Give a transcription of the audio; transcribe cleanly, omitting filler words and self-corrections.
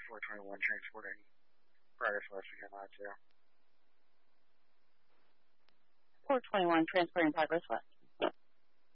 421 transporting Progress West again, Line 2. 421 transporting Progress West.